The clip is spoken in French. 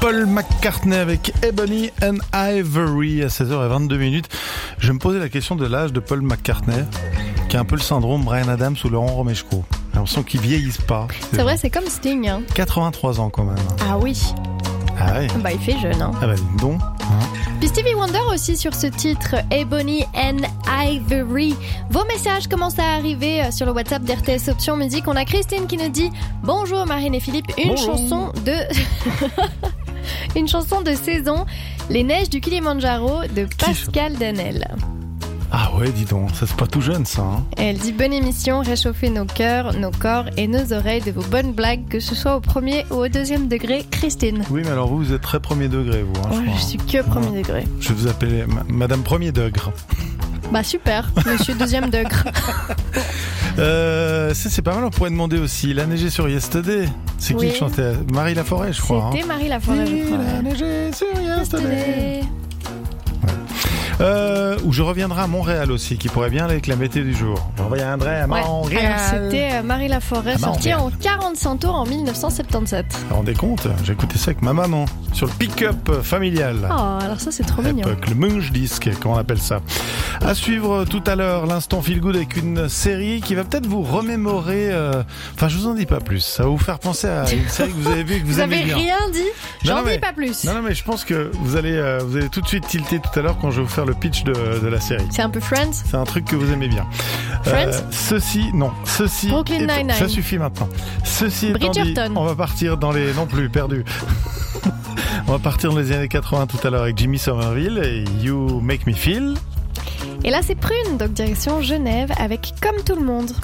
Paul McCartney avec Ebony and Ivory à 16h22. Je me posais la question de l'âge de Paul McCartney, qui a un peu le syndrome Bryan Adams ou Laurent Romeshko. J'ai l'impression qu'ils vieillissent pas. C'est vrai, c'est comme Sting. Hein. 83 ans quand même. Ah oui. Ah ouais. Bah il fait jeune. Hein. Ah bah dis donc. Puis Stevie Wonder aussi sur ce titre, Ebony and Ivory. Vos messages commencent à arriver sur le WhatsApp d'RTS Option Musique. On a Christine qui nous dit « Bonjour Marine et Philippe, une chanson de... une chanson de saison, Les neiges du Kilimandjaro de Pascal Danel. » Ah ouais, dis donc, ça c'est pas tout jeune ça. Hein. Elle dit bonne émission, réchauffez nos cœurs, nos corps et nos oreilles de vos bonnes blagues, que ce soit au premier ou au deuxième degré. Christine. Oui, mais alors vous êtes très premier degré, vous. Hein, je suis que premier degré. Je vais vous appeler Madame Premier Degré. Bah super, Monsieur Deuxième Degré. C'est pas mal, on pourrait demander aussi Il a neigé sur Yesterday. C'est qui qui chantait? Marie Laforêt, je crois. C'était Marie Laforêt, je crois. Il a neigé sur Yesterday. Où je reviendrai à Montréal aussi, qui pourrait bien aller avec la météo du jour. Je reviendrai à Montréal. Alors c'était Marie Laforêt, sortie en 45 tours en 1977. Vous vous rendez compte? J'ai écouté ça avec ma maman sur le pick-up familial. Oh, alors ça c'est trop mignon. Le munch disc, comment on appelle ça. À suivre tout à l'heure, l'instant feel good avec une série qui va peut-être vous remémorer. Enfin, je vous en dis pas plus. Ça va vous faire penser à une série que vous avez vue et que vous aimez bien. Vous avez rien dit? J'en dis pas plus. Non, mais je pense que vous allez tout de suite tilter tout à l'heure quand je vais vous faire le pitch de la série. C'est un peu Friends? C'est un truc que vous aimez bien. Friends? Ceci. Brooklyn Nine-Nine. Ça suffit maintenant. Ceci étant dit, on va partir dans les... Non plus, perdu. On va partir dans les années 80 tout à l'heure avec Jimmy Somerville et You Make Me Feel. Et là c'est Prune, donc direction Genève avec Comme tout le monde.